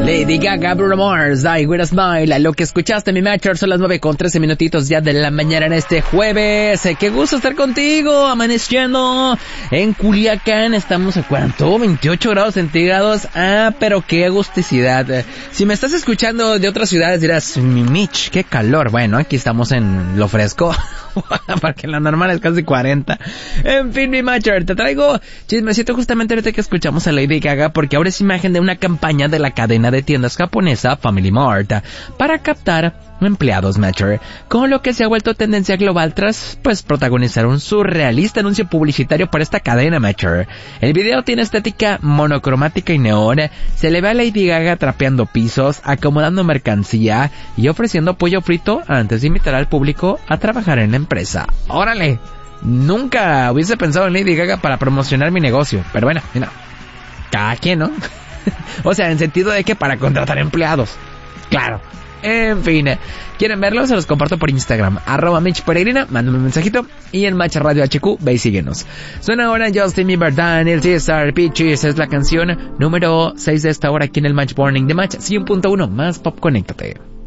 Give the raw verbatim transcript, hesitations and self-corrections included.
Lady Gaga, Bruno Mars, Die With A Smile. Lo que escuchaste, mi matcher, son las nueve con trece minutitos ya de la mañana en este jueves. Eh, qué gusto estar contigo, amaneciendo en Culiacán. Estamos a ¿cuánto? veintiocho grados centígrados. Ah, pero qué agusticidad. Eh, si me estás escuchando de otras ciudades dirás, mi Mitch, qué calor. Bueno, aquí estamos en lo fresco, porque la normal es casi cuarenta. En fin, mi matcher, te traigo chismecito justamente ahorita que escuchamos a Lady Gaga, porque ahora es imagen de una campaña de la cadena de tiendas japonesa Family Mart para captar empleados, matcher, con lo que se ha vuelto tendencia global tras pues protagonizar un surrealista anuncio publicitario para esta cadena, matcher. El video tiene estética monocromática y neón, se le ve a Lady Gaga trapeando pisos, acomodando mercancía y ofreciendo pollo frito antes de invitar al público a trabajar en la empresa. ¡Órale! Nunca hubiese pensado en Lady Gaga para promocionar mi negocio, pero bueno, mira, cada quien, ¿no? O sea, en sentido de que para contratar empleados. Claro. En fin, ¿quieren verlo? Se los comparto por Instagram, arroba Mitch Peregrina, mándame un mensajito, y en Match Radio H Q, ve y síguenos. Suena ahora Justin Bieber, Daniel Caesar, Peaches, es la canción número seis de esta hora aquí en el Match Morning de Match cien punto uno, más pop, conéctate.